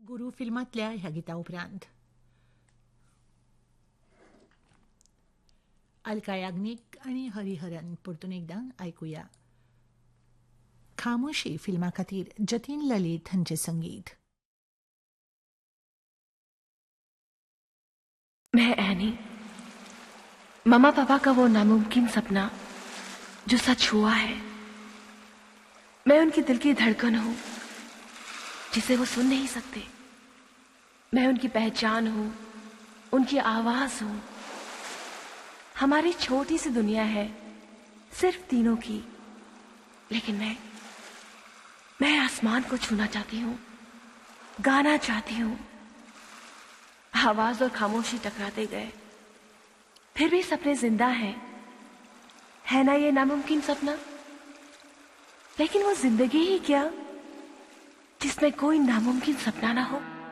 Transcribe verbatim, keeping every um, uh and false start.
गुरु फिल्मातल्या ह्या गिता उपरांत अलका याग्निक आणि हरिहरन परतून एकदां ऐकूया. खामोशी फिल्मा खातीर जतीन ललित हांचें संगीत. मैं एनी, मम्मा पापा का वो नामुमकिन सपना जो सच हुआ है. मैं उनकी दिल की धड़कन हूं जिसे वो सुन नहीं सकते. मैं उनकी पहचान हूं, उनकी आवाज हूं. हमारी छोटी सी दुनिया है सिर्फ तीनों की, लेकिन मैं मैं आसमान को छूना चाहती हूं, गाना चाहती हूं. आवाज और खामोशी टकराते गए, फिर भी सपने जिंदा हैं. है ना ये नामुमकिन सपना? लेकिन वो जिंदगी ही क्या जिसमें कोई नामुमकिन सपना ना हो.